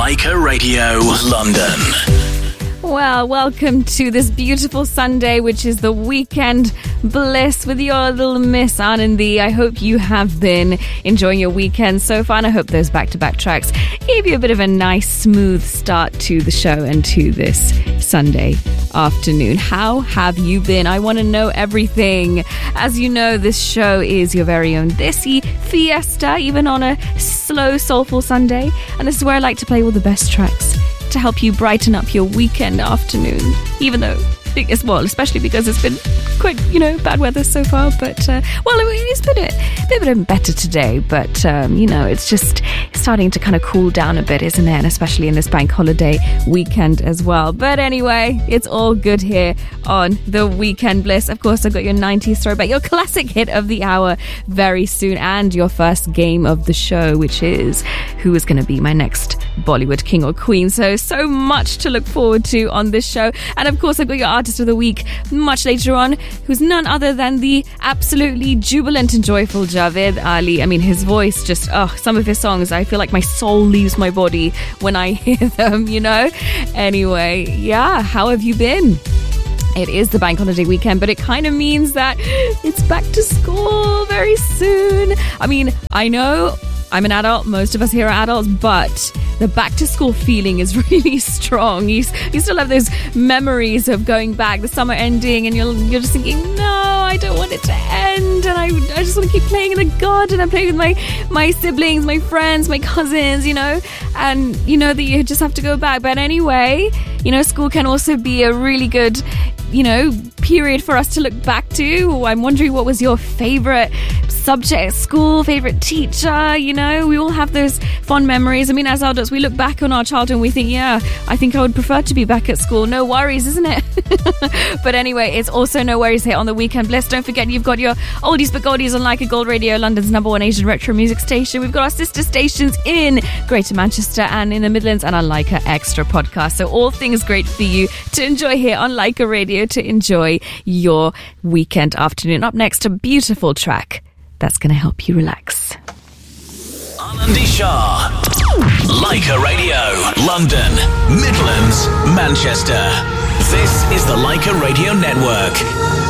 Leica Radio London. Well, welcome to this beautiful Sunday, which is the weekend bliss with your little Miss Anandi. I hope you have been enjoying your weekend so far, and I hope those back-to-back tracks gave you a bit of a nice, smooth start to the show and to this Sunday afternoon. How have you been? I want to know everything. As you know, this show is your very own Desi Fiesta, even on a slow, soulful Sunday, and this is where I like to play all the best tracks to help you brighten up your weekend afternoon, even though, especially because it's been quite, bad weather so far, but, it's been a bit better today, but, it's just starting to kind of cool down a bit, isn't it? And especially in this bank holiday weekend as well. But anyway, it's all good here on the Weekend Bliss. Of course, I've got your 90s throwback, your classic hit of the hour very soon, and your first game of the show, which is who is going to be my next Bollywood king or queen. So much to look forward to on this show. And of course, I've got your artist of the week much later on, who's none other than the absolutely jubilant and joyful Javed Ali. I mean, his voice just, some of his songs, I feel like my soul leaves my body when I hear them, Anyway, how have you been? It is the bank holiday weekend, but it kind of means that it's back to school very soon. I mean, I know I'm an adult, most of us here are adults, but the back to school feeling is really strong. You still have those memories of going back, the summer ending, and you're just thinking, no, I don't want it to end, and I just want to keep playing in the garden and playing with my siblings, my friends, my cousins, and that you just have to go back. But anyway, school can also be a really good period for us to look back to. I'm wondering, what was your favorite subject at school, favorite teacher? We all have those fond memories. I mean, as adults, we look back on our childhood and we think, I think I would prefer to be back at school. No worries, isn't it? But anyway, it's also no worries here on the Weekend Bliss. Don't forget, you've got your oldies but goldies on Leica Gold Radio, London's #1 Asian retro music station. We've got our sister stations in Greater Manchester and in the Midlands, and our Leica Extra podcast. So all things great for you to enjoy here on Leica Radio, to enjoy your weekend afternoon. Up next, a beautiful track that's going to help you relax. Anandi Shah, Leica Radio, London, Midlands, Manchester. This is the Leica Radio Network.